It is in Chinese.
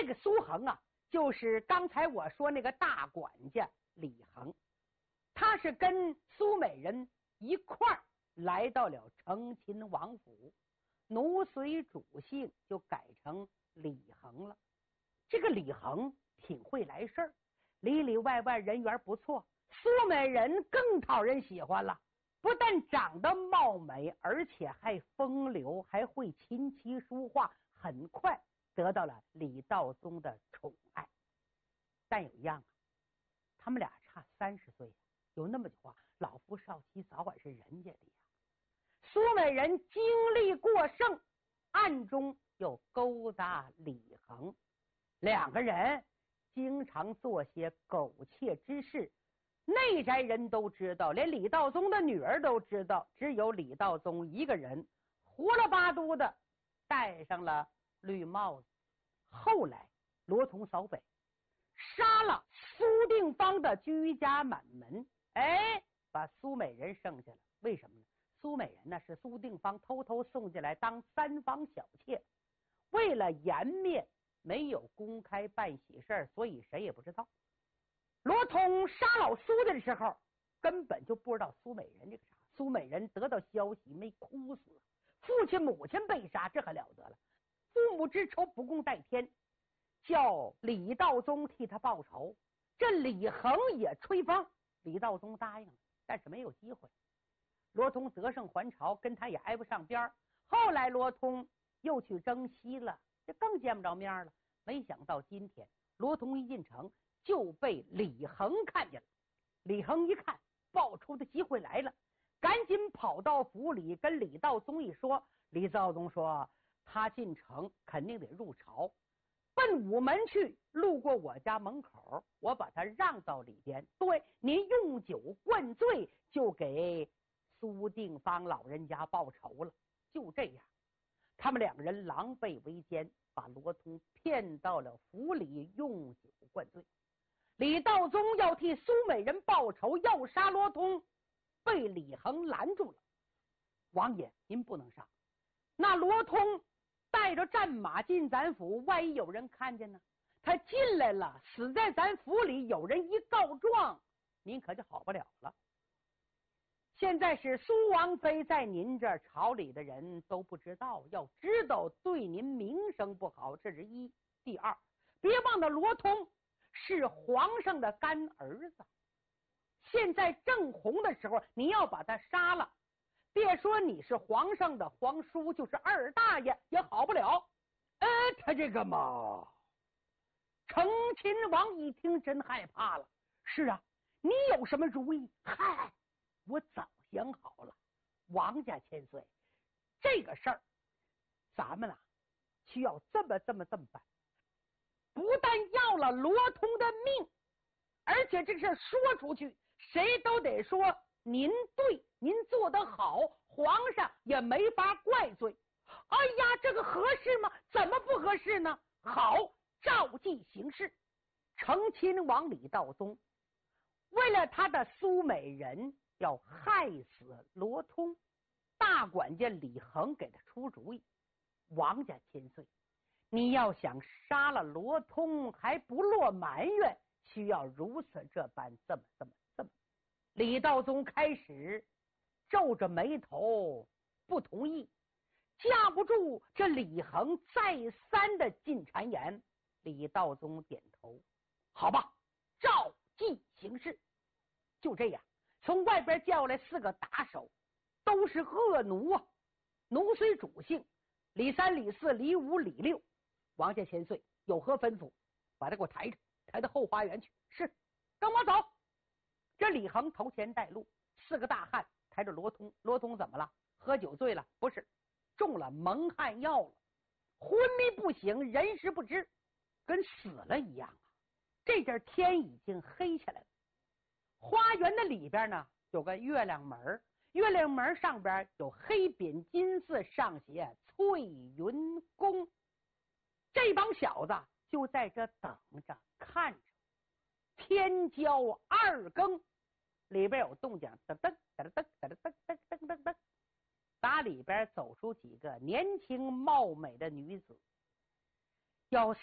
这个苏恒啊，就是刚才我说那个大管家李恒，他是跟苏美人一块儿来到了成亲王府，奴随主姓就改成李恒了。这个李恒挺会来事儿，里里外外人缘不错，苏美人更讨人喜欢了。不但长得貌美，而且还风流，还会琴棋书画，很快得到了李道宗的宠爱。但有一样啊，他们俩差30岁，有那么句话，老夫少妻早晚是人家的呀。苏美人精力过剩，暗中又勾搭李恒，两个人经常做些苟且之事，内宅人都知道，连李道宗的女儿都知道，只有李道宗一个人胡了八嘟的戴上了绿帽子。后来罗通扫北，杀了苏定方的居家满门，把苏美人剩下了。为什么呢？苏美人呢是苏定方偷偷送进来当3房小妾，为了颜面没有公开办喜事，所以谁也不知道。罗通杀老苏的时候，根本就不知道苏美人这个啥。苏美人得到消息没哭死，父亲母亲被杀，这可了得了。父母之仇不共戴天，叫李道宗替他报仇。这李恒也吹风，李道宗答应了，但是没有机会。罗通得胜还朝，跟他也挨不上边。后来罗通又去征西了，这更见不着面了。没想到今天罗通一进城就被李恒看见了。李恒一看报仇的机会来了，赶紧跑到府里跟李道宗一说。李道宗说他进城肯定得入朝，奔午门去，路过我家门口，我把他让到里边，对，您用酒灌醉，就给苏定方老人家报仇了。就这样，他们两个人狼狈为奸，把罗通骗到了府里，用酒灌醉。李道宗要替苏美人报仇，要杀罗通，被李恒拦住了。王爷，您不能杀，那罗通带着战马进咱府，万一有人看见呢？他进来了，死在咱府里，有人一告状，您可就好不了了。现在是苏王妃在您这儿，朝里的人都不知道，要知道对您名声不好，这是一。第二，别忘了罗通是皇上的干儿子，现在正红的时候，你要把他杀了，别说你是皇上的皇叔，就是二大爷也好不了。他这个嘛，成亲王一听真害怕了。是啊，你有什么主意？嗨，我早想好了，王家千岁，这个事儿咱们需要这么办。不但要了罗通的命，而且这事说出去，谁都得说您对，您做得好，皇上也没法怪罪。哎呀，这个合适吗？怎么不合适呢？好，照计行事。成亲王李道宗为了他的苏美人要害死罗通，大管家李恒给他出主意。王家千岁，你要想杀了罗通还不落埋怨，需要如此这般这么。李道宗开始皱着眉头不同意，架不住这李恒再三的进谗言。李道宗点头，好吧，照计行事。就这样，从外边叫来4个打手，都是恶奴啊，奴虽主姓，李3、李4、李5、李6。王家千岁有何吩咐？把他给我抬到后花园去。是，跟我走。这李恒头前带路，4个大汉抬着罗通。罗通怎么了？喝酒醉了？不是，中了蒙汗药了，昏迷不醒，人事不知，跟死了一样啊。这阵天已经黑下来了。花园的里边呢有个月亮门，月亮门上边有黑匾金字，上写翠云宫。这帮小子就在这等着看着。天交2更，里边有动静，噔噔噔噔噔噔噔噔噔噔，打里边走出几个年轻貌美的女子，要